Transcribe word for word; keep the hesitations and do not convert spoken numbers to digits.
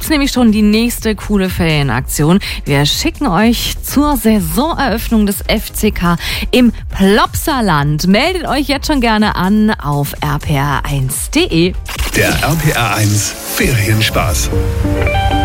gibt's nämlich schon die nächste coole Ferienaktion. Wir schicken euch zur Saisoneröffnung des F C K im Plopsaland. Meldet euch jetzt schon gerne an auf r p r eins punkt d e. Der R P R eins Ferienspaß.